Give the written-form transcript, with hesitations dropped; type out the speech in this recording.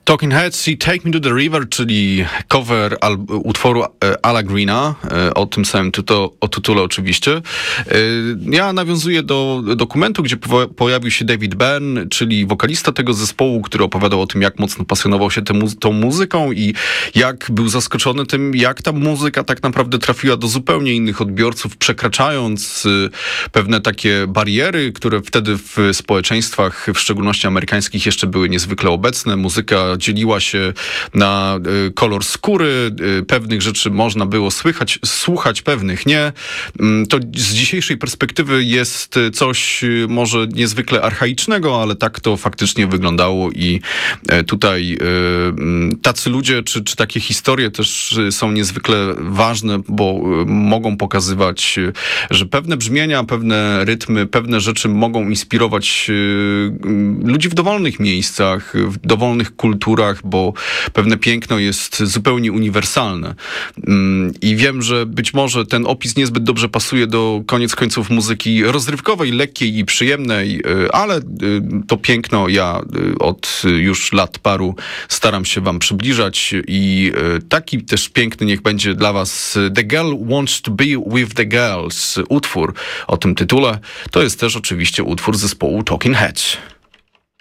Talking Heads i Take Me to the River, czyli cover utworu Ala Greena, o tym samym tytule oczywiście. Ja nawiązuję do dokumentu, gdzie pojawił się David Byrne, czyli wokalista tego zespołu, który opowiadał o tym, jak mocno pasjonował się tą muzyką i jak był zaskoczony tym, jak ta muzyka tak naprawdę trafiła do zupełnie innych odbiorców, przekraczając pewne takie bariery, które wtedy w społeczeństwach, w szczególności amerykańskich, jeszcze były niezwykle obecne. Muzyka dzieliła się na kolor skóry, pewnych rzeczy można było słuchać, pewnych nie. To z dzisiejszej perspektywy jest coś może niezwykle archaicznego, ale tak to faktycznie wyglądało i tutaj tacy ludzie, czy takie historie też są niezwykle ważne, bo mogą pokazywać, że pewne brzmienia, pewne rytmy, pewne rzeczy mogą inspirować ludzi w dowolnych miejscach, w dowolnych kulturach, bo pewne piękno jest zupełnie uniwersalne. I wiem, że być może ten opis niezbyt dobrze pasuje do koniec końców muzyki rozrywkowej, lekkiej i przyjemnej, ale to piękno ja od już lat paru staram się wam przybliżać i taki też piękny niech będzie dla was The Girl Wants to Be With The Girls, utwór o tym tytule. To jest też oczywiście utwór zespołu Talking Heads.